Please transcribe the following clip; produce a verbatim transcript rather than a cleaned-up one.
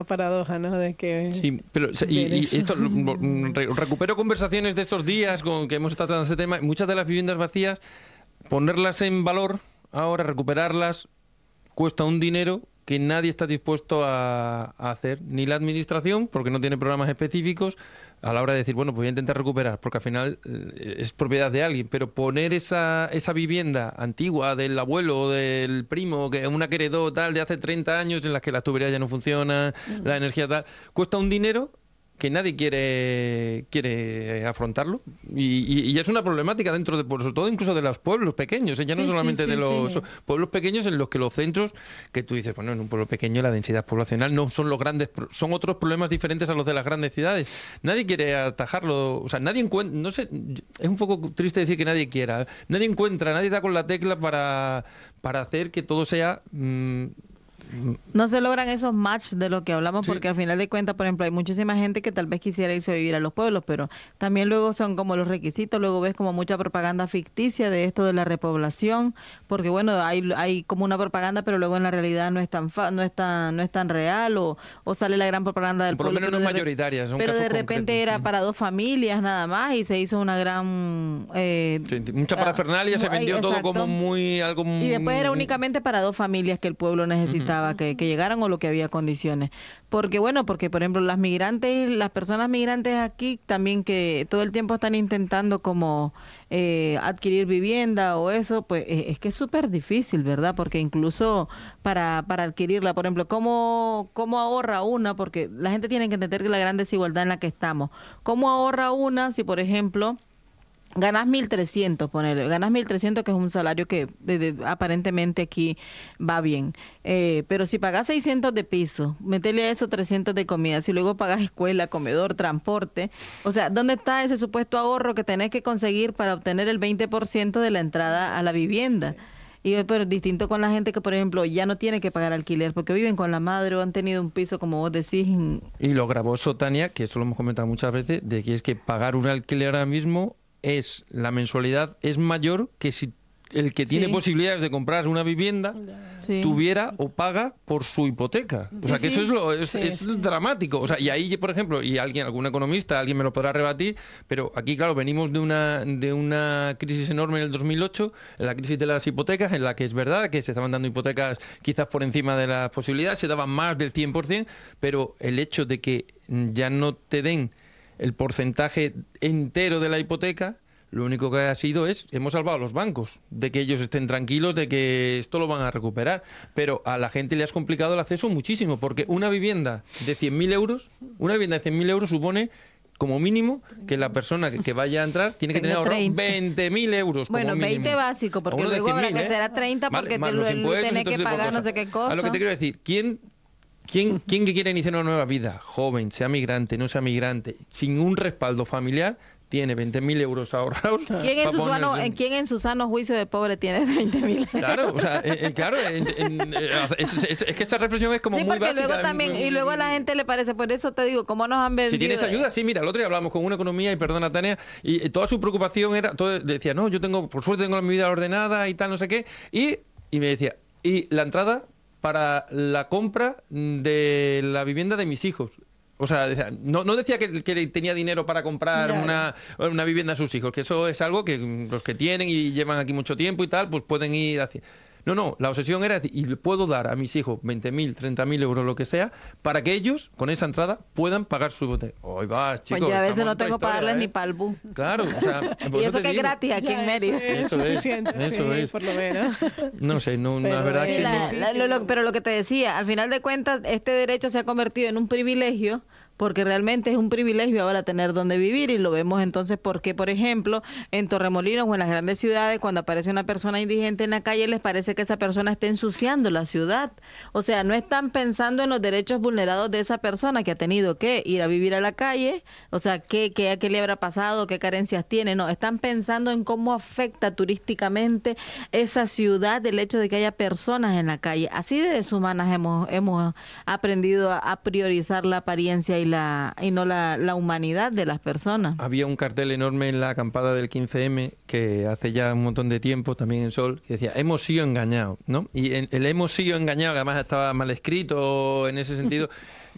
paradoja, ¿no? De que sí, pero y, y esto re, recupero conversaciones de estos días con que hemos estado tratando ese tema. Muchas de las viviendas vacías, ponerlas en valor ahora, recuperarlas, cuesta un dinero que nadie está dispuesto a, a hacer, ni la administración, porque no tiene programas específicos, a la hora de decir, bueno, pues voy a intentar recuperar, porque al final eh, es propiedad de alguien, pero poner esa, esa vivienda antigua del abuelo o del primo, que una que heredó tal de hace treinta años, en las que las tuberías ya no funcionan, mm. la energía tal, cuesta un dinero que nadie quiere quiere afrontarlo y, y, y es una problemática dentro de, por sobre todo incluso de los pueblos pequeños, ¿eh? ya no sí, solamente sí, sí, de los sí. pueblos pequeños en los que los centros, que tú dices, bueno, en un pueblo pequeño la densidad poblacional no son los grandes, son otros problemas diferentes a los de las grandes ciudades. Nadie quiere atajarlo, o sea, nadie encuentra, no sé, es un poco triste decir que nadie quiera, nadie encuentra, nadie da con la tecla para, para hacer que todo sea... Mmm, no se logran esos match de lo que hablamos, sí. porque al final de cuentas, por ejemplo, hay muchísima gente que tal vez quisiera irse a vivir a los pueblos, pero también luego son como los requisitos, luego ves como mucha propaganda ficticia de esto de la repoblación, porque bueno, hay hay como una propaganda, pero luego en la realidad no es tan fa no es tan, no es tan real, o, o sale la gran propaganda del por pueblo. Por lo menos no es mayoritaria, son pero casos de repente concretos. Era para dos familias nada más y se hizo una gran... Eh, sí, mucha parafernalia, uh, se vendió ay, todo como muy... algo muy... Y después era únicamente para dos familias que el pueblo necesitaba, uh-huh. que, que llegaran o lo que había condiciones. Porque bueno, porque por ejemplo las migrantes, las personas migrantes aquí también que todo el tiempo están intentando como eh, adquirir vivienda o eso, pues eh, es que es súper difícil, ¿verdad? Porque incluso para, para adquirirla, por ejemplo, ¿cómo, ¿cómo ahorra una? Porque la gente tiene que entender que la gran desigualdad en la que estamos. ¿Cómo ahorra una si, por ejemplo... ganas mil trescientos, ponele, ganas mil trescientos, que es un salario que de, de, aparentemente aquí va bien, eh, pero si pagas seiscientos de piso, metele a eso trescientos de comida, si luego pagas escuela, comedor, transporte, o sea, ¿dónde está ese supuesto ahorro que tenés que conseguir para obtener el veinte por ciento de la entrada a la vivienda? Sí. Y pero distinto con la gente que, por ejemplo, ya no tiene que pagar alquiler porque viven con la madre o han tenido un piso, como vos decís. Y lo gravoso, Tania, que eso lo hemos comentado muchas veces, de que es que pagar un alquiler ahora mismo es la mensualidad es mayor que si el que tiene sí. posibilidades de comprar una vivienda sí. tuviera o paga por su hipoteca. O sea, sí, que eso es lo es, sí, es sí. dramático. O sea, y ahí, por ejemplo, y alguien, algún economista, alguien me lo podrá rebatir, pero aquí, claro, venimos de una de una crisis enorme en el dos mil ocho, en la crisis de las hipotecas, en la que es verdad que se estaban dando hipotecas quizás por encima de las posibilidades, se daban más del cien por ciento, pero el hecho de que ya no te den el porcentaje entero de la hipoteca, lo único que ha sido es, hemos salvado a los bancos, de que ellos estén tranquilos, de que esto lo van a recuperar, pero a la gente le has complicado el acceso muchísimo, porque una vivienda de cien mil euros, una vivienda de cien mil euros supone como mínimo que la persona que, que vaya a entrar tiene que tener ahorrado veinte mil euros como bueno, mínimo. veinte básico, porque luego habrá que hacer a treinta porque vale, te lo tenés que pagar no sé qué cosa. A lo que te quiero decir, ¿quién... ¿Quién, ¿Quién que quiere iniciar una nueva vida, joven, sea migrante, no sea migrante, sin un respaldo familiar, tiene veinte mil euros ahorrados? ¿Quién en, su sano, en, ¿Quién en su sano juicio de pobre tiene veinte mil euros? Claro, o sea, eh, eh, claro, en, en, es, es, es que esa reflexión es como sí, muy básica. Luego también, muy, y luego a la gente le parece, por eso te digo, ¿cómo nos han vendido? Si tienes ayuda, sí, mira, el otro día hablamos con una economía, y perdona, Tania, y toda su preocupación era, todo, decía, no, yo tengo, por suerte tengo mi vida ordenada y tal, no sé qué, y, y me decía, y la entrada para la compra de la vivienda de mis hijos. O sea, no, no decía que, que tenía dinero para comprar una, una vivienda a sus hijos, que eso es algo que los que tienen y llevan aquí mucho tiempo y tal, pues pueden ir hacia... No, no, la obsesión era decir, y le puedo dar a mis hijos veinte mil, treinta mil euros, lo que sea, para que ellos, con esa entrada, puedan pagar su hipoteca. Hoy va, chicos. Pues yo a veces no tengo para darles ¿eh? ni para el bus. Claro, o sea... Y eso que es gratis aquí en Mérida. Eso es, eso es. Por lo menos. No sé, no, pero la verdad es que la, no... la, lo, lo, pero lo que te decía, al final de cuentas, este derecho se ha convertido en un privilegio, porque realmente es un privilegio ahora tener donde vivir, y lo vemos entonces porque, por ejemplo, en Torremolinos o en las grandes ciudades, cuando aparece una persona indigente en la calle, les parece que esa persona está ensuciando la ciudad. O sea, no están pensando en los derechos vulnerados de esa persona que ha tenido que ir a vivir a la calle, o sea, qué, qué, qué le habrá pasado, qué carencias tiene, no, están pensando en cómo afecta turísticamente esa ciudad el hecho de que haya personas en la calle. Así de deshumanas hemos, hemos aprendido a, a priorizar la apariencia y la y no la, la humanidad de las personas. Había un cartel enorme en la acampada del quince eme que hace ya un montón de tiempo, también en Sol, que decía, hemos sido engañados, ¿no? Y en, el hemos sido engañados, que además estaba mal escrito en ese sentido,